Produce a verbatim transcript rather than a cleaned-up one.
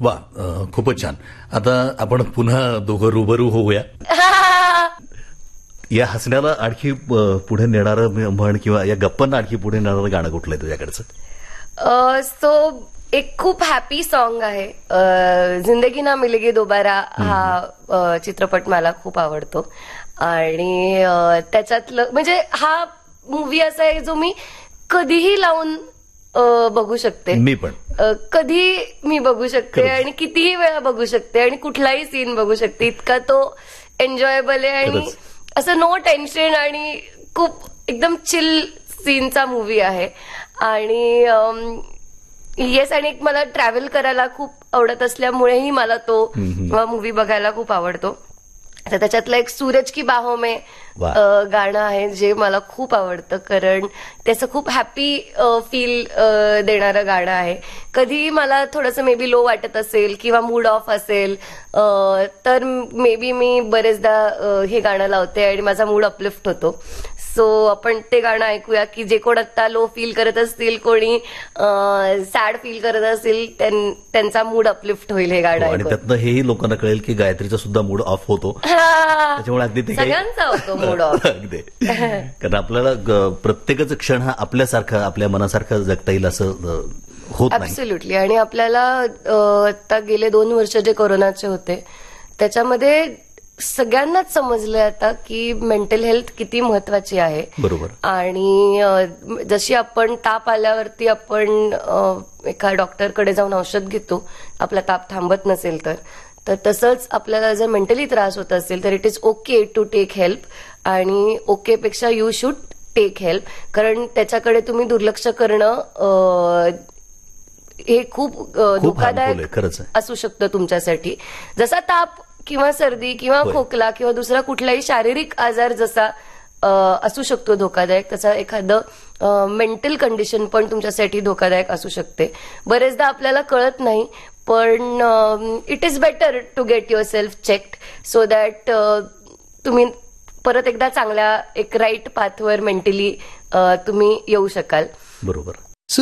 वा, अ, खूपच छान. आता आपण पुन्हा दोघं रूबरू होऊया. या हसण्याला आणखी अ, पुढे नेणारं म्हण किंवा या गप्पांना आणखी पुढे नेणारं गाणं कुठलं आहे तुझ्याकडचं? सो एक खूप हॅपी सॉन्ग आहे, अ, जिंदगी ना मिलेगी दोबारा. हा अ, चित्रपट मला खूप आवडतो आणि अ, त्याच्यातलं म्हणजे हा मूवी असा आहे जो मी कधीही लावून अ, बघू शकते. मी पण अ, कधी मी बघू शकते खरंच. आणि कितीही वेळा बघू शकते आणि कुठलाही सीन बघू शकते. इतका तो एन्जॉयबल आहे आणि खरंच. असं नो टेन्शन आणि खूप एकदम चिल सीनचा मूवी आहे. आणि येस, आणि एक मला ट्रॅव्हल करायला खूप आवडत असल्यामुळेही मला तो मूवी बघायला खूप आवडतो. तर त्याच्यातलं एक सूरज की बाहों में वा. अ, गाणं आहे जे मला खूप आवडतं, कारण त्याचं खूप हॅपी फील देणारं गाणं आहे. कधी मला थोडंसं मे बी लो वाटत असेल किंवा मूड ऑफ असेल अ, तर मे बी मी बरेचदा अ, हे गाणं लावते आणि माझा मूड अपलिफ्ट होतो. सो आपण ते गाणं ऐकूया की जे कोण आता लो फील करत असतील, कोणी सॅड फील करत असतील, त्यां- त्यांचा मूड अपलिफ्ट होईल हे गाणं हो, आणि ऐकून. त्यातनं हेही लोकांना कळेल की गायत्रीचा सुद्धा मूड ऑफ होतो. त्याच्यामुळे अगदी ते काही सगळ्यांचा होतो मूड ऑफ. अगदी, कारण आपल्याला ग- प्रत्येकच क्षण हा आपल्यासारखा आपल्या मनासारखा जगता येईल असं अ, होत नाही. ऍब्सोल्युटली. आणि आपल्याला अ, आता गेले दोन वर्ष जे कोरोनाचे होते त्याच्यामध्ये सगळ्यांनाच समजलंय आता की मेंटल हेल्थ किती महत्वाची आहे. बरोबर. आणि अ, जशी आपण ताप आल्यावरती आपण अ, एका डॉक्टरकडे जाऊन औषध घेतो आपला ताप थांबत नसेल तर तर तसंच आपल्याला जर मेंटली त्रास होत असेल तर it is okay to take help. आणि ओके पेक्षा यू शुड टेक हेल्प, कारण त्याच्याकडे तुम्ही दुर्लक्ष करणं अ, हे खूप अ, खूप harmful धोकादायक आहे, खरंच आहे. असू शकतं तुमच्यासाठी. जसा ताप किंवा सर्दी किंवा होय. खोकला किंवा दुसरा कुठलाही शारीरिक आजार जसा अ, असू शकतो धोकादायक, तसा एखादं मेंटल कंडिशन पण तुमच्यासाठी धोकादायक असू शकते. बरेचदा आपल्याला कळत नाही, पण it is better to get your self checked so that तुम्ही परत एकदा चांगल्या एक राईट पाथवर मेंटली तुम्ही येऊ शकाल. बरोबर.